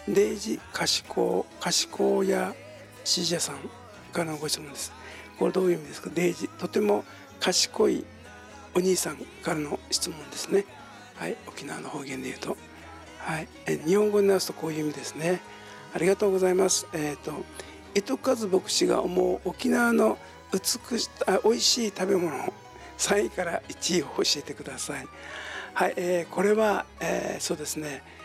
デイジ賢屋シジャさんからのご質問です。これどういう意味ですか？デイジ、とても賢いお兄さんからの質問ですね。はい、沖縄の方言で言うと、はい、日本語に直すとこういう意味ですね。ありがとうございます。糸数牧師が思う沖縄の美味しい食べ物3位から1位を教えてください。はい、これは、そうですね、